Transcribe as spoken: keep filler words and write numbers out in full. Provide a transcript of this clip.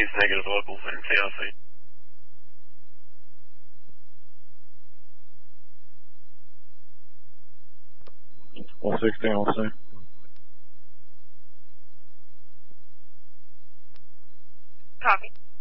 is negative locals in T R C. one sixteen, I'll say. Copy.